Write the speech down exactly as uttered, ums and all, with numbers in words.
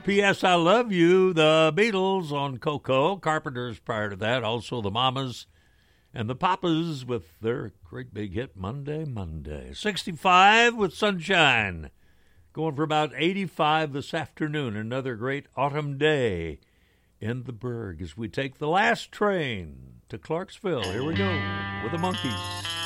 P S. I Love You, the Beatles on Coco, Carpenters prior to that, also the Mamas and the Papas with their great big hit, Monday, Monday. sixty-five with Sunshine, going for about eighty-five this afternoon. Another great autumn day in the Berg as we take the last train to Clarksville. Here we go with the Monkees.